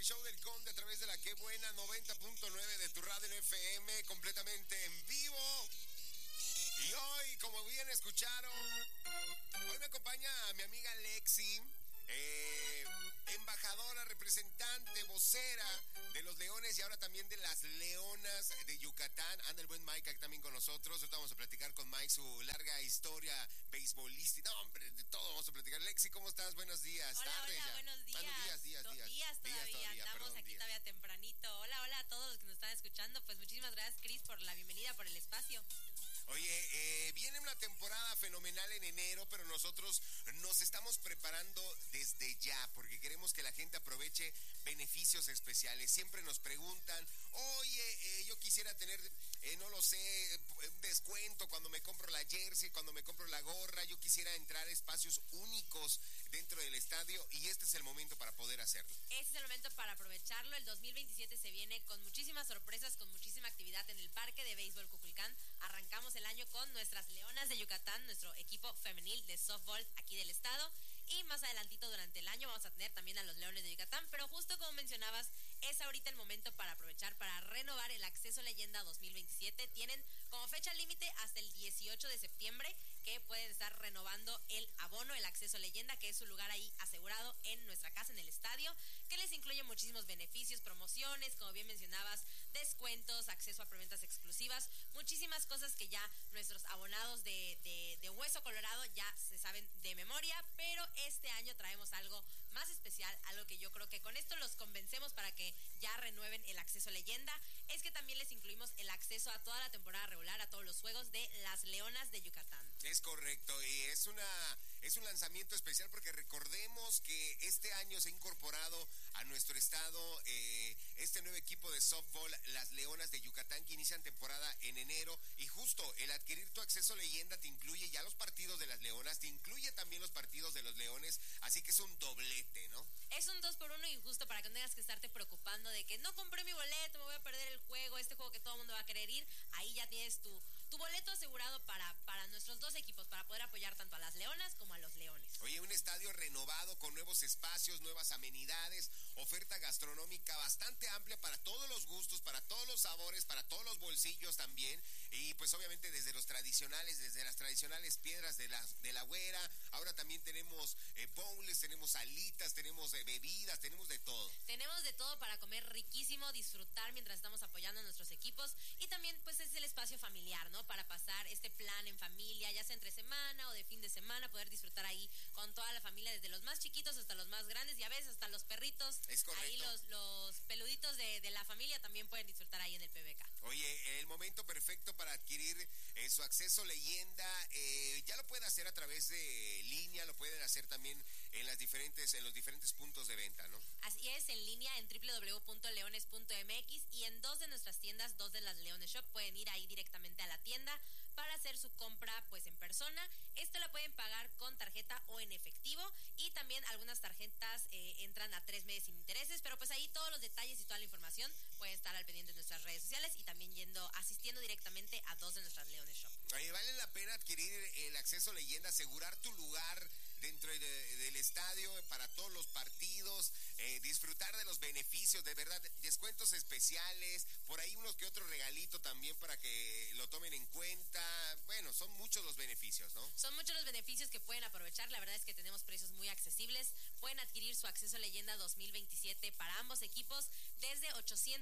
el show del Conde a través de la Qué Buena 90.9 de tu radio en FM, completamente en vivo. Y hoy, como bien escucharon, hoy me acompaña mi amiga Lexi, embajadora, representante, vocera de los Leones y ahora también de las Leonas de Yucatán. Anda el buen Mike aquí también con nosotros. Ahorita vamos a platicar con Mike su larga historia beisbolística. No, hombre, de todo vamos a platicar. Lexi, ¿cómo estás? Buenos días. Hola, tardes hola, ya. buenos días. Días todavía. Andamos perdón, aquí días. todavía tempranito. Hola a todos los que nos están escuchando. Pues muchísimas gracias, Cris, por la bienvenida, por el espacio. Oye, viene una temporada fenomenal en enero, pero nosotros nos estamos preparando desde ya porque queremos que la gente aproveche beneficios especiales. Siempre nos preguntan, oye, yo quisiera tener, no lo sé, un descuento cuando me compro la jersey, cuando me compro la gorra. Yo quisiera entrar a espacios únicos dentro del estadio y este es el momento para poder hacerlo. Este es el momento para aprovecharlo. El 2027 se viene con muchísimas sorpresas, con muchísima actividad en el Parque de Béisbol Cuculcán. Arrancamos el año con nuestras Leonas de Yucatán, nuestro equipo femenil de softball aquí del estado. Y más adelantito durante el año vamos a tener también a los Leones de Yucatán. Pero justo como mencionabas, es ahorita el momento para aprovechar, para renovar el Acceso Leyenda 2027. Tienen como fecha límite hasta el 18 de septiembre que pueden estar renovando el abono, el Acceso Leyenda, que es su lugar ahí asegurado en nuestra casa, en el estadio, que les incluye muchísimos beneficios, promociones, como bien mencionabas, descuentos, acceso a preventas exclusivas, muchísimas cosas que ya nuestros abonados de Hueso Colorado ya se saben de memoria, pero este año traemos algo más especial, algo que yo creo que con esto los convencemos para que ya renueven el Acceso Leyenda, es que también les incluimos el acceso a toda la temporada regular, a todos los juegos de las Leonas de Yucatán. Es correcto, y es un lanzamiento especial porque recordemos que este año se ha incorporado a nuestro estado este nuevo equipo de softball, las Leonas de Yucatán, que inician temporada en enero, y justo el adquirir tu Acceso Leyenda te incluye ya los partidos de las Leonas, te incluye también los partidos de los Leones, así que es un doblete, ¿no? Es un 2x1 y justo para que no tengas que estarte preocupando de que no compré mi boleto, me voy a perder el juego, este juego que todo el mundo va a querer ir, ahí ya tienes tu boleto asegurado para nuestros dos equipos, para poder apoyar tanto a las Leonas como a los Leones. Oye, un estadio renovado con nuevos espacios, nuevas amenidades, oferta gastronómica bastante amplia para todos los gustos, para todos los sabores, para todos los bolsillos también, y pues obviamente desde las tradicionales piedras de la güera, ahora también tenemos bowls, tenemos alitas, tenemos bebidas, tenemos de todo. Tenemos de todo para comer riquísimo, disfrutar mientras estamos apoyando a nuestros equipos, y también pues es el espacio familiar, ¿no? Para pasar este plan en familia, ya sea entre semana o de fin de semana, poder disfrutar ahí con toda la familia, desde los más chiquitos hasta los más grandes y a veces hasta los perritos. Es correcto. Ahí los peluditos de la familia también pueden disfrutar ahí en el PBK. Oye, el momento perfecto para adquirir su Acceso Leyenda, ya lo pueden hacer a través de línea, lo pueden hacer también en los diferentes puntos de venta, ¿no? Así es, en línea en www.leones.mx y en dos de nuestras tiendas, dos de las Leones Shop, pueden ir ahí directamente a la tienda para hacer su compra pues en persona. Esto la pueden pagar con tarjeta o en efectivo, y también algunas tarjetas entran a 3 meses sin intereses, pero pues ahí todos los detalles y toda la información pueden estar al pendiente de nuestras redes sociales y también asistiendo directamente a dos de nuestras Leones Shop. Oye, vale la pena adquirir el Acceso Leyenda, asegurar tu lugar dentro del estadio para todos los partidos, disfrutar de los beneficios, de verdad, descuentos especiales, por ahí unos que otro regalito también para que lo tomen en cuenta. Bueno, son muchos los beneficios, ¿no? Son muchos los beneficios que pueden aprovechar, la verdad es que tenemos precios muy accesibles. Pueden adquirir su Acceso Leyenda 2027 para ambos equipos desde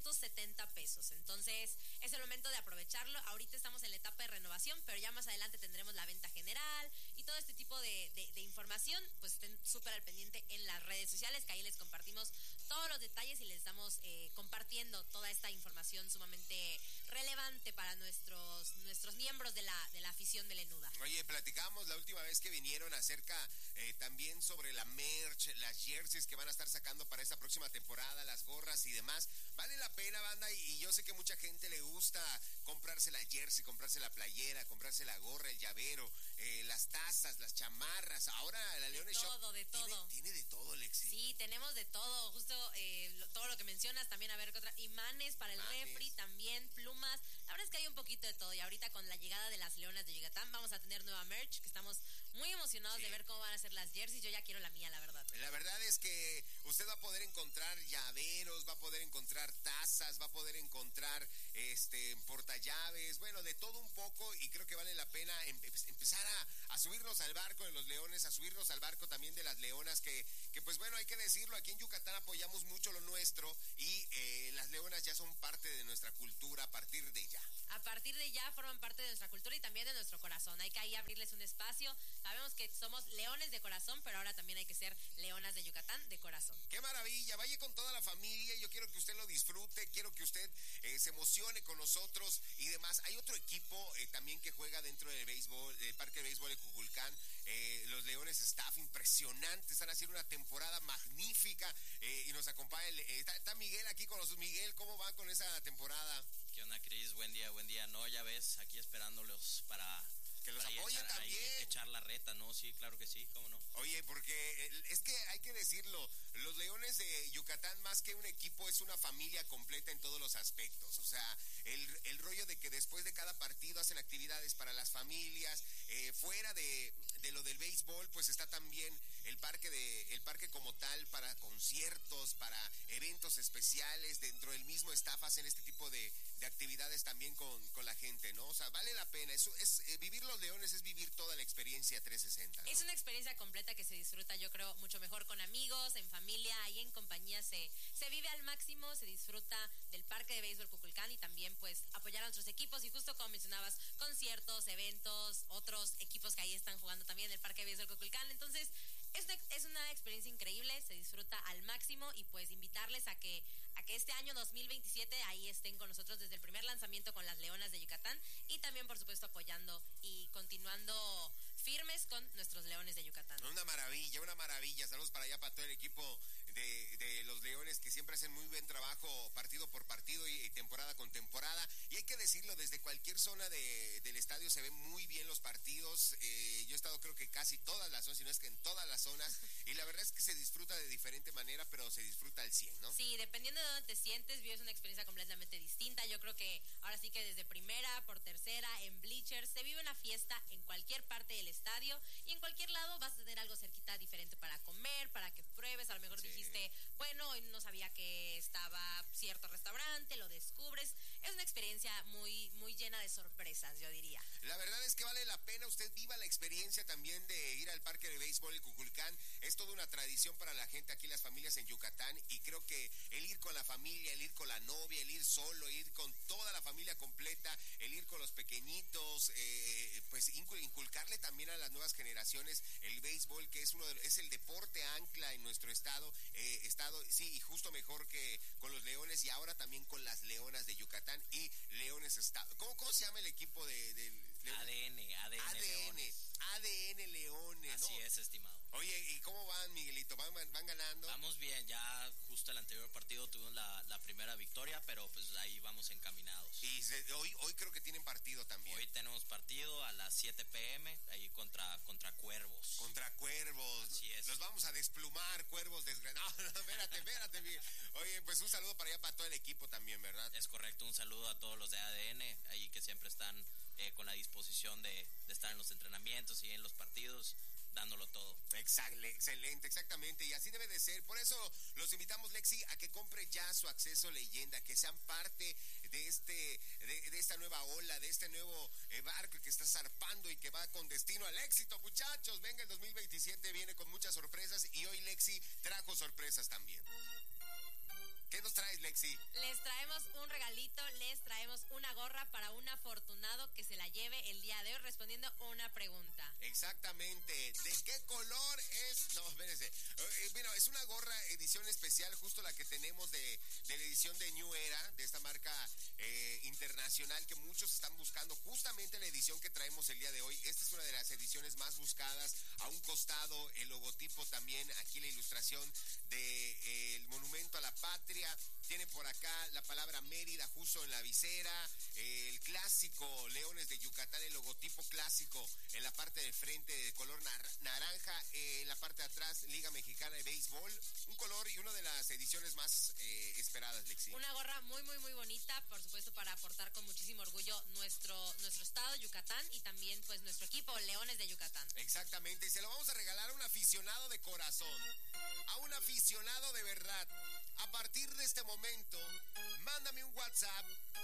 870 pesos. Entonces, es el momento de aprovecharlo. Ahorita estamos en la etapa de renovación, pero ya más adelante tendremos la venta general y todo este tipo de información. Pues estén súper al pendiente en las redes sociales, que ahí les compartimos todos los detalles y les estamos compartiendo toda esta información sumamente relevante para nuestros miembros de la afición melenuda. Oye, platicamos la última vez que vinieron acerca también sobre la merch, las jerseys que van a estar sacando para esta próxima temporada, las gorras y demás. Vale la pena, banda, y yo sé que mucha gente le gusta comprarse la jersey, comprarse la playera, comprarse la gorra, el llavero, las tazas, las chamarras. Ahora la Leones Shop todo, de todo. Tiene de todo, Lexi. Sí, tenemos de todo, justo todo lo que mencionas, también a ver qué otra, imanes para el refri, también plumas, la verdad es que hay un poquito de todo y ahorita con la llegada de las Leonas de Yucatán vamos a tener nueva merch, que estamos muy emocionados de ver cómo van a ser las jerseys, yo ya quiero la mía, la verdad. La verdad es que usted va a poder encontrar llaveros, va a poder encontrar tazas, va a poder encontrar portallaves, bueno, de todo un poco, y creo que vale la pena empezar a subirnos al barco de los leones, a subirnos al barco también de las leonas, que pues bueno, hay que decirlo, aquí en Yucatán apoyamos mucho lo nuestro y las leonas ya son parte de nuestra cultura a partir de ya. A partir de ya forman parte de nuestra cultura y también de nuestro corazón. Hay que ahí abrirles un espacio. Sabemos que somos leones de corazón, pero ahora también hay que ser leonas de Yucatán de corazón. ¡Qué maravilla! Vaya con toda la familia. Yo quiero que usted lo disfrute, quiero que usted se emocione con nosotros y demás. Hay otro equipo también que juega dentro del béisbol, del Parque de Béisbol de Cuculcán. Los Leones Staff, impresionantes, están haciendo una temporada magnífica y nos acompaña. Está Miguel aquí con nosotros. Miguel, ¿cómo va con esa temporada? ¿Qué onda, Cris? Buen día. No, ya ves, aquí esperándolos para que los apoyen también. Echar la reta, ¿no? Sí, claro que sí, ¿cómo no? Oye, porque es que hay que decirlo, los Leones de Yucatán, más que un equipo, es una familia completa en todos los aspectos. O sea, el rollo de que después de cada partido hacen actividades para las familias, fuera de lo del béisbol, pues está también el parque como tal para conciertos, para eventos especiales. Dentro del mismo staff hacen este tipo de actividades también con la gente, ¿no? O sea, vale la pena. Eso es vivir los Leones, es vivir toda la experiencia 360, ¿no? Es una experiencia completa que se disfruta, yo creo, mucho mejor con amigos, en familia, ahí en compañía se vive al máximo, se disfruta del Parque de Béisbol Cuculcán y también pues apoyar a nuestros equipos y justo como mencionabas, conciertos, eventos, otros equipos que ahí están jugando también en el Parque de Béisbol Cuculcán. Entonces es una experiencia increíble, se disfruta al máximo y pues invitarles a que este año 2027 ahí estén con nosotros desde el primer lanzamiento con las Leonas de Yucatán y también por supuesto apoyando y continuando firmes con nuestros Leones de Yucatán. Una maravilla. Saludos para allá, para todo el equipo de los Leones, que siempre hacen muy buen trabajo partido por partido y temporada con temporada. Y hay que decirlo, desde cualquier zona del estadio se ven muy bien los partidos. Yo he estado creo que casi todas las zonas, si no es que en todas las zonas, y la verdad es que se disfruta de diferente manera, pero se disfruta al 100, ¿no? Sí, dependiendo de dónde te sientes, vives una experiencia completamente distinta. Yo creo que ahora sí que desde primera, por tercera, en bleachers, se vive una fiesta en cualquier parte del estadio y en cualquier lado vas a tener algo cerquita diferente para comer, para que pruebes. A lo mejor dijiste, bueno, hoy no sabía que estaba cierto restaurante, lo descubres. Es una experiencia muy, muy llena de sorpresas, yo diría. La verdad es que vale la pena, usted viva la experiencia también de ir al Parque de Béisbol de Cuculcán. Es toda una tradición para la gente aquí, las familias en Yucatán, y creo que el ir con la familia, el ir con la novia, el ir solo, el ir con toda la familia completa, el ir con los pequeñitos, pues inculcarle también a las nuevas generaciones el béisbol, que es el deporte ancla en nuestro estado, sí, y justo mejor que con los Leones y ahora también con las Leonas de Yucatán y Leones Estado. ¿Cómo se llama el equipo del ADN Leones. ADN Leones, ¿no? Así es, estimado. Oye, ¿y cómo van, Miguelito? ¿Van ganando? Vamos bien, ya justo el anterior partido tuvimos la primera victoria, pero pues ahí vamos encaminados. Y hoy creo que tienen partido también. Hoy tenemos partido a las 7 p.m. ahí contra Cuervos. Contra Cuervos. Así es. Los vamos a desplumar, Cuervos desgranados. No, espérate, Miguel. Oye, pues un saludo para allá, para todo el equipo también, ¿verdad? Es correcto, un saludo a todos los de ADN, ahí que siempre están con la disposición de estar en los entrenamientos y en los partidos, dándolo todo. Excelente, exactamente, y así debe de ser. Por eso los invitamos, Lexi, a que compre ya su acceso leyenda, que sean parte de esta nueva ola, de este nuevo barco que está zarpando y que va con destino al éxito, muchachos. Venga, el 2027 viene con muchas sorpresas y hoy Lexi trajo sorpresas también. ¿Qué nos traes, Lexi? Les traemos un regalito, les traemos una gorra para un afortunado que se la lleve el día de hoy respondiendo una pregunta. Exactamente. ¿De qué color es? No, espérense. Bueno, es una gorra edición especial, justo la que tenemos de la edición de New Era, de esta marca internacional que muchos están buscando. Justamente la edición que traemos el día de hoy. Esta es una de las ediciones más buscadas. A un costado, el logotipo también, aquí la ilustración del monumento a la patria. Tiene por acá la palabra Mérida justo en la visera, el clásico Leones de Yucatán, el logotipo clásico en la parte de frente de color naranja, en la parte de atrás Chivas, Liga Mexicana de Béisbol. Un color y una de las ediciones más esperadas, Lexi. Una gorra muy, muy, muy bonita, por supuesto, para aportar con muchísimo orgullo nuestro estado, Yucatán, y también pues nuestro equipo, Leones de Yucatán. Exactamente, y se lo vamos a regalar a un aficionado de corazón, a un aficionado de verdad. A partir de este momento, mándame un WhatsApp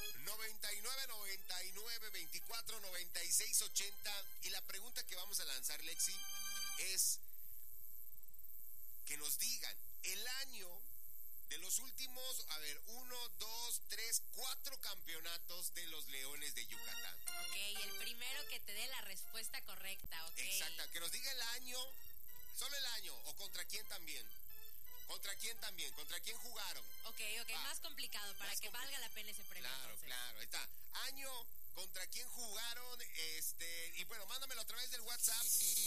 9999249680 y la pregunta que vamos a lanzar, Lexi, es que nos digan el año de los últimos, 1, 2, 3, 4 campeonatos de los Leones de Yucatán. Ok, el primero que te dé la respuesta correcta, ok. Exacto, que nos diga el año, solo el año, o contra quién también. ¿Contra quién también? ¿Contra quién jugaron? Ok, más complicado, para que valga la pena ese premio. Claro, entonces. claro, ahí está. Año, contra quién jugaron, y bueno, mándamelo a través del WhatsApp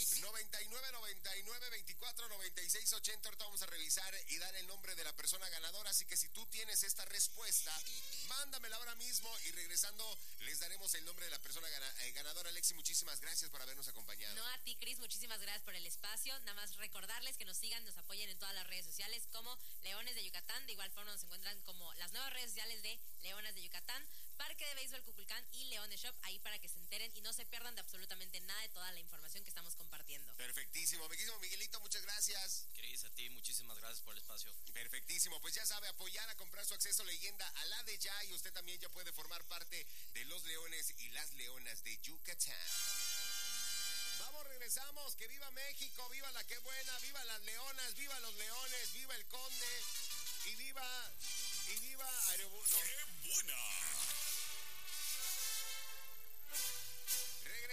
9999249680. Ahorita vamos a revisar y dar el nombre de la persona ganadora, así que si tú tienes esta respuesta, mándamela ahora mismo y regresando les daremos el nombre de la persona ganadora. Alexi, muchísimas gracias por habernos acompañado. No, a ti, Cris, muchísimas gracias por el espacio. Nada más recordarles que nos sigan, nos apoyen en todas las redes sociales como Leones de Yucatán. De igual forma nos encuentran como las nuevas redes sociales de Leones de Yucatán, Parque de Béisbol Cuculcán y Leones Shop, ahí para que se enteren y no se pierdan de absolutamente nada de toda la información que estamos compartiendo. Perfectísimo, Miguelito, muchas gracias. Cris, a ti, muchísimas gracias por el espacio. Perfectísimo, pues ya sabe, apoyar a comprar su acceso leyenda a la de ya, y usted también ya puede formar parte de los Leones y las Leonas de Yucatán. Vamos, regresamos, que viva México, viva la que buena, viva las Leonas, viva los Leones, viva el Conde y viva Aerobús. ¡Qué buena!